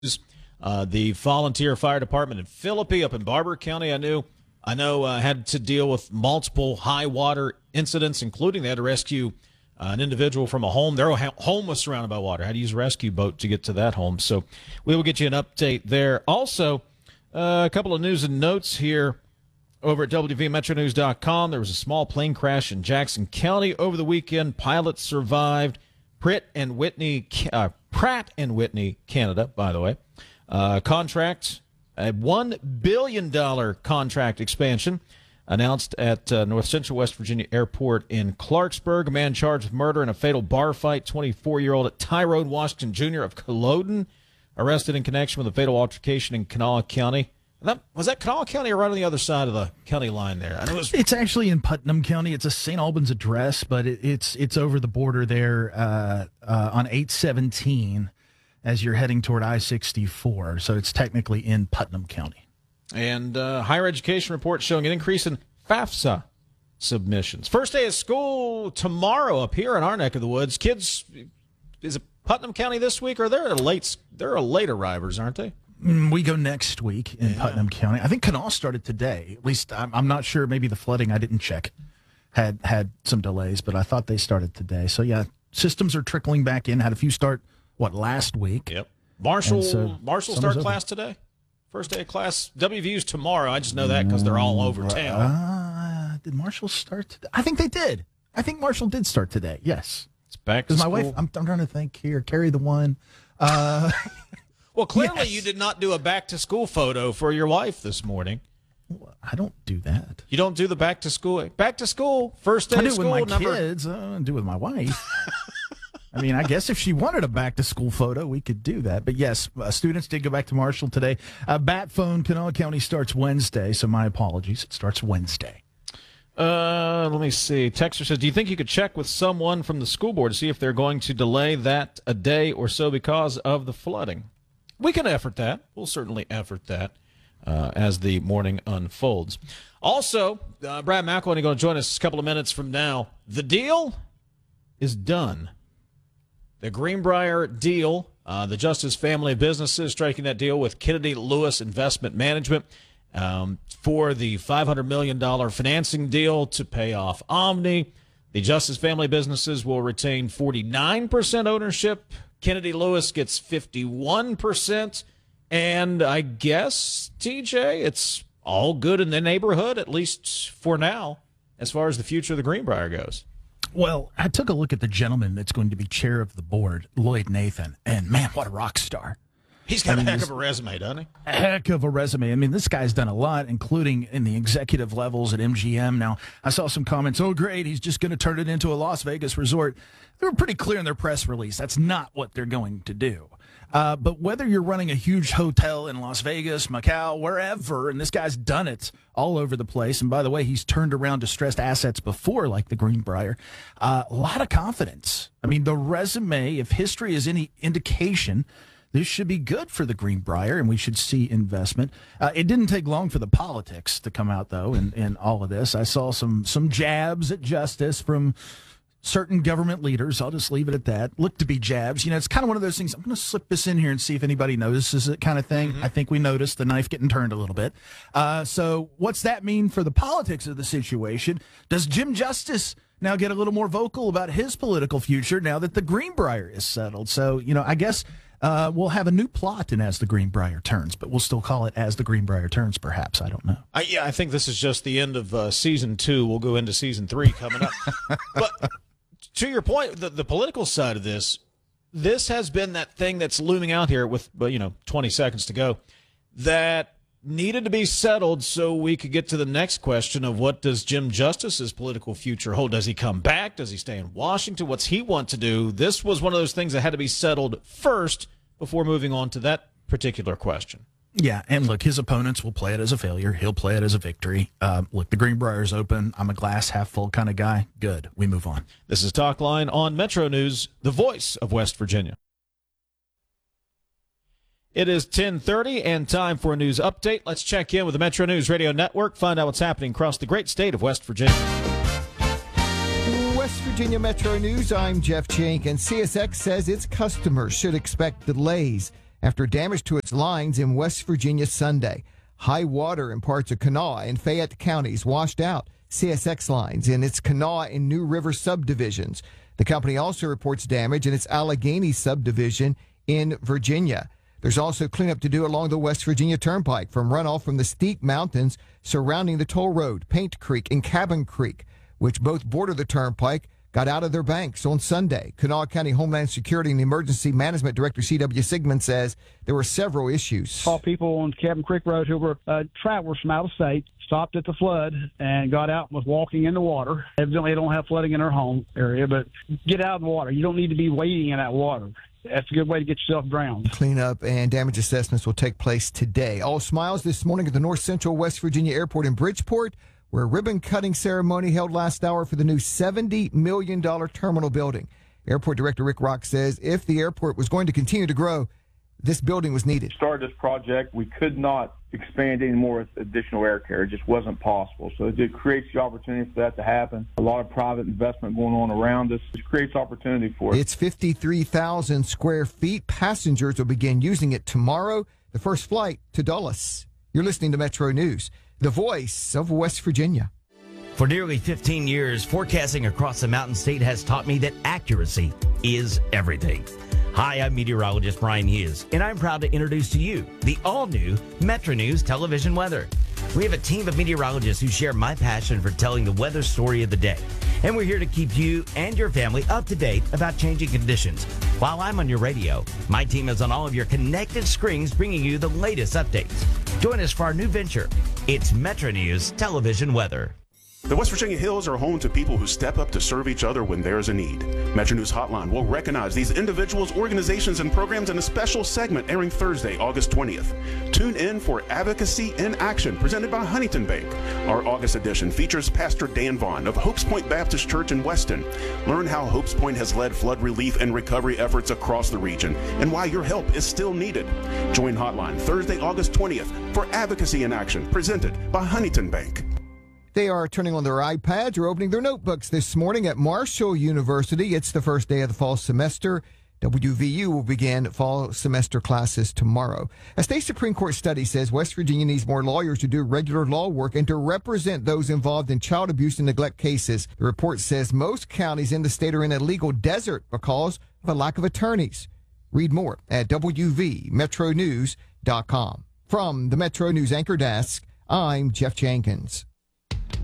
The volunteer fire department in Philippi up in Barber County, I know had to deal with multiple high water incidents, including they had to rescue an individual from a home. Their home was surrounded by water. Had to use a rescue boat to get to that home. So we will get you an update there. Also, a couple of news and notes here over at WVMetroNews.com. There was a small plane crash in Jackson County over the weekend. Pilots survived. Pratt and Whitney, Canada, by the way. Contract, a $1 billion contract expansion announced at North Central West Virginia Airport in Clarksburg. A man charged with murder in a fatal bar fight, 24-year-old Tyrone Washington Jr. of Culloden, arrested in connection with a fatal altercation in Kanawha County. Was that Kanawha County or right on the other side of the county line there? I know it's actually in Putnam County. It's a St. Albans address, but it's over the border there on 817 as you're heading toward I-64. So it's technically in Putnam County. And higher education report showing an increase in FAFSA submissions. First day of school tomorrow up here in our neck of the woods. Kids, is it Putnam County this week, or they're late arrivers, aren't they? We go next week in Putnam County. I think Kanawha started today. At least I'm not sure. Maybe the flooding, I didn't check, had some delays, but I thought they started today. So, yeah, systems are trickling back in. Had a few start, last week? Yep. Marshall start class today? First day of class. WVU's tomorrow. I just know that because they're all over town. Did Marshall start today? I think they did. I think Marshall did start today, yes. It's back to school. My wife, I'm trying to think here, carry the one. Well, clearly you did not do a back-to-school photo for your wife this morning. I don't do that. You don't do the back-to-school? Back-to-school, first day of school. I do it with my kids. I don't do it with my wife. I mean, I guess if she wanted a back-to-school photo, we could do that. But, yes, students did go back to Marshall today. Bat phone, Kanawha County starts Wednesday, so my apologies. It starts Wednesday. Let me see. Texter says, do you think you could check with someone from the school board to see if they're going to delay that a day or so because of the flooding? We can effort that. We'll certainly effort that as the morning unfolds. Also, Brad McElwain going to join us a couple of minutes from now. The deal is done. The Greenbrier deal, the Justice family of businesses striking that deal with Kennedy Lewis Investment Management for the $500 million financing deal to pay off Omni. The Justice family of businesses will retain 49% ownership. Kennedy Lewis gets 51%, and I guess, TJ, it's all good in the neighborhood, at least for now, as far as the future of the Greenbrier goes. Well, I took a look at the gentleman that's going to be chair of the board, Lloyd Nathan, and man, what a rock star. He's got a heck of a resume, doesn't he? A heck of a resume. I mean, this guy's done a lot, including in the executive levels at MGM. Now, I saw some comments, oh, great, he's just going to turn it into a Las Vegas resort. They were pretty clear in their press release. That's not what they're going to do. But whether you're running a huge hotel in Las Vegas, Macau, wherever, and this guy's done it all over the place. And by the way, he's turned around distressed assets before, like the Greenbrier. A lot of confidence. I mean, the resume, if history is any indication, this should be good for the Greenbrier, and we should see investment. It didn't take long for the politics to come out, though, in all of this. I saw some jabs at Justice from certain government leaders. I'll just leave it at that. Look to be jabs. You know, it's kind of one of those things. I'm going to slip this in here and see if anybody notices it kind of thing. Mm-hmm. I think we noticed the knife getting turned a little bit. So what's that mean for the politics of the situation? Does Jim Justice now get a little more vocal about his political future now that the Greenbrier is settled? So, you know, I guess we'll have a new plot in As the Greenbrier Turns, but we'll still call it As the Greenbrier Turns, perhaps. I don't know. I think this is just the end of season 2. We'll go into season 3 coming up. But to your point, the political side of this has been that thing that's looming out here with, 20 seconds to go, that needed to be settled so we could get to the next question of what does Jim Justice's political future hold? Does he come back? Does he stay in Washington? What's he want to do? This was one of those things that had to be settled first before moving on to that particular question. Yeah, and look, his opponents will play it as a failure. He'll play it as a victory. Look, the Greenbrier's open. I'm a glass half full kind of guy. Good. We move on. This is Talk Line on Metro News, the voice of West Virginia. It is 10:30 and time for a news update. Let's check in with the Metro News Radio Network, find out what's happening across the great state of West Virginia. West Virginia Metro News, I'm Jeff Jenkins. CSX says its customers should expect delays after damage to its lines in West Virginia Sunday. High water in parts of Kanawha and Fayette counties washed out CSX lines in its Kanawha and New River subdivisions. The company also reports damage in its Allegheny subdivision in Virginia. There's also cleanup to do along the West Virginia Turnpike from runoff from the steep mountains surrounding the toll road. Paint Creek and Cabin Creek, which both border the turnpike, got out of their banks on Sunday. Kanawha County Homeland Security and Emergency Management Director C.W. Sigmund says there were several issues. Saw people on Cabin Creek Road who were travelers from out of state, stopped at the flood and got out and was walking in the water. Evidently, they don't have flooding in their home area, but get out in the water. You don't need to be wading in that water. That's a good way to get yourself drowned. Cleanup and damage assessments will take place today. All smiles this morning at the North Central West Virginia Airport in Bridgeport, where a ribbon-cutting ceremony held last hour for the new $70 million terminal building. Airport Director Rick Rock says if the airport was going to continue to grow, this building was needed. Started this project, we could not expand any more with additional air carrier. It just wasn't possible. So it creates the opportunity for that to happen. A lot of private investment going on around us. It creates opportunity for us. It's 53,000 square feet. Passengers will begin using it tomorrow. The first flight to Dulles. You're listening to Metro News, the voice of West Virginia. For nearly 15 years, forecasting across the Mountain State has taught me that accuracy is everything. Hi, I'm meteorologist Brian Hughes, and I'm proud to introduce to you the all-new Metro News television weather. We have a team of meteorologists who share my passion for telling the weather story of the day, and we're here to keep you and your family up to date about changing conditions. While I'm on your radio, my team is on all of your connected screens bringing you the latest updates. Join us for our new venture. It's Metro News television weather. The West Virginia Hills are home to people who step up to serve each other when there's a need. Metro News Hotline will recognize these individuals, organizations, and programs in a special segment airing Thursday, August 20th. Tune in for Advocacy in Action, presented by Huntington Bank. Our August edition features Pastor Dan Vaughn of Hopes Point Baptist Church in Weston. Learn how Hopes Point has led flood relief and recovery efforts across the region and why your help is still needed. Join Hotline Thursday, August 20th for Advocacy in Action, presented by Huntington Bank. They are turning on their iPads or opening their notebooks this morning at Marshall University. It's the first day of the fall semester. WVU will begin fall semester classes tomorrow. A state Supreme Court study says West Virginia needs more lawyers to do regular law work and to represent those involved in child abuse and neglect cases. The report says most counties in the state are in a legal desert because of a lack of attorneys. Read more at WVMetroNews.com. From the Metro News Anchor Desk, I'm Jeff Jenkins.